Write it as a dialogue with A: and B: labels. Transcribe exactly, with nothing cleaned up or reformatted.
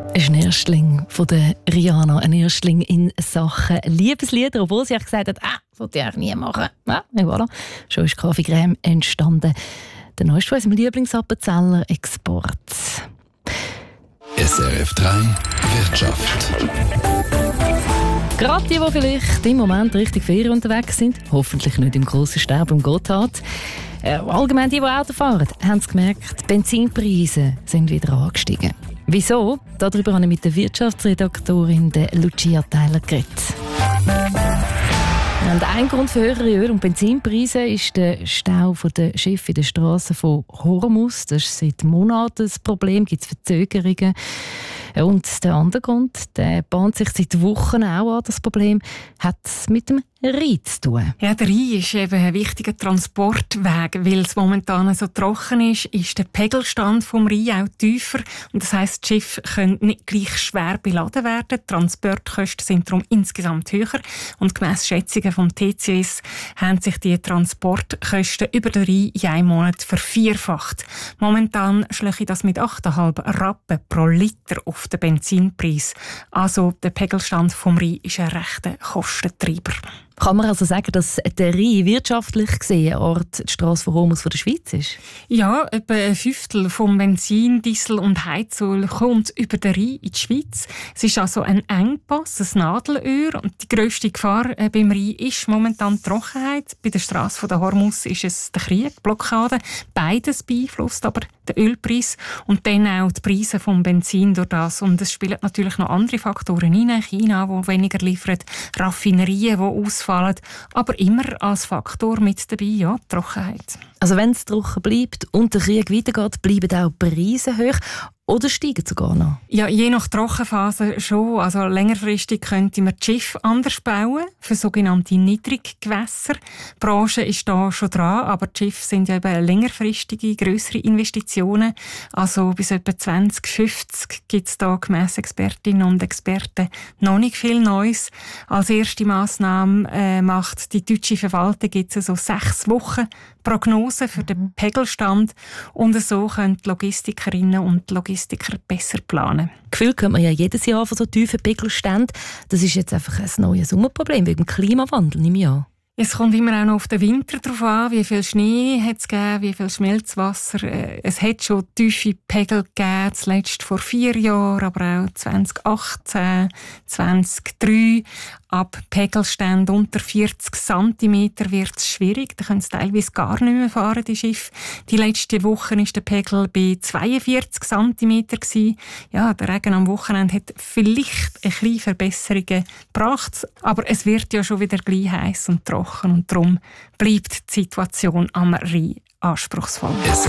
A: Es ist ein Erstling von der Rihanna, ein Erstling in Sachen Liebeslieder, obwohl sie gesagt hat, ah, das wollte ich eigentlich nie machen. Ja, und voilà. Schon ist Kaffee-Creme entstanden. Der neueste von unserem Lieblingsappenzeller Export.
B: S R F drei Wirtschaft.
A: Gerade die, die vielleicht im Moment richtig Ferien unterwegs sind, hoffentlich nicht im grossen Sterben im Gotthard. Äh, allgemein die, die Auto fahren, haben es gemerkt, die Benzinpreise sind wieder angestiegen. Wieso? Darüber habe ich mit der Wirtschaftsredaktorin der Lucia Theiler geredet. Und ein Grund für höhere Öl- und Benzinpreise ist der Stau der Schiffe in den Strassen von Hormuz. Das ist seit Monaten ein Problem, gibt es Verzögerungen. Und der andere Grund, der bahnt sich seit Wochen auch an, das Problem, hat mit dem Rhein zu tun.
C: Ja, der Rhein ist eben ein wichtiger Transportweg, weil es momentan so trocken ist, ist der Pegelstand vom Rhein auch tiefer. Und das heisst, die Schiffe können nicht gleich schwer beladen werden. Die Transportkosten sind darum insgesamt höher. Und gemäss Schätzungen vom T C S haben sich die Transportkosten über den Rhein in einem Monat vervierfacht. Momentan schlägt das mit acht Komma fünf Rappen pro Liter auf den Benzinpreis. Also der Pegelstand vom Rhein ist ein rechter Kostentreiber.
A: Kann man also sagen, dass der Rhein wirtschaftlich gesehen eine Art die Strasse von Hormuz von der Schweiz ist?
C: Ja, etwa ein Fünftel vom Benzin, Diesel und Heizöl kommt über den Rhein in die Schweiz. Es ist also ein Engpass, ein Nadelöhr. Und die grösste Gefahr beim Rhein ist momentan die Trockenheit. Bei der Strasse von der Hormuz ist es der Krieg, die Blockade. Beides beeinflusst aber den Ölpreis und dann auch die Preise vom Benzin durch das. Und es spielen natürlich noch andere Faktoren hinein. China, die weniger liefert, Raffinerien, die ausfallen. Aber immer als Faktor mit dabei, ja, die Trockenheit.
A: Also wenn es trocken bleibt und der Krieg weitergeht, bleiben auch die Preise hoch oder steigen sogar noch?
C: Ja, je nach Trockenphase schon. Also längerfristig könnte man das Schiff anders bauen, für sogenannte Niedriggewässer. Die Branche ist da schon dran, aber die Schiffe sind ja eben längerfristige, grössere Investitionen. Also bis etwa zwanzig fünfzig gibt es da gemäss Expertinnen und Experten noch nicht viel Neues. Als erste Massnahme äh, macht die deutsche Verwaltung jetzt so sechs Wochen Prognose für den Pegelstand und so können die Logistikerinnen und die Logistiker besser planen.
A: Gefühl kennt man ja jedes Jahr von so tiefen Pegelständen. Das ist jetzt einfach ein neues Sommerproblem wegen dem Klimawandel, nehme ich an.
C: Es kommt immer auch noch auf den Winter drauf an, wie viel Schnee hat es gegeben, wie viel Schmelzwasser. Es hat schon tiefe Pegel gegeben, zuletzt vor vier Jahren, aber auch zwanzig achtzehn, zwanzig drei. Ab Pegelständen unter vierzig Zentimeter wird es schwierig. Da können es teilweise gar nicht mehr fahren, die Schiffe. Die letzte Woche war der Pegel bei zweiundvierzig Zentimeter. Ja, der Regen am Wochenende hat vielleicht ein bisschen Verbesserungen gebracht, aber es wird ja schon wieder gleich heiß und trocken und darum bleibt die Situation am Rhein anspruchsvoll.
B: S